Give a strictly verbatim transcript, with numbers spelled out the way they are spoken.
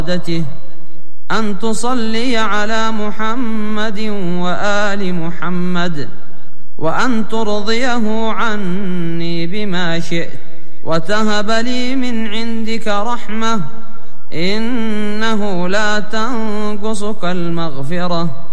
أن تصلي على محمد وآل محمد، وأن ترضيه عني بما شئت، وتهب لي من عندك رحمة إنه لا تنقصك المغفرة.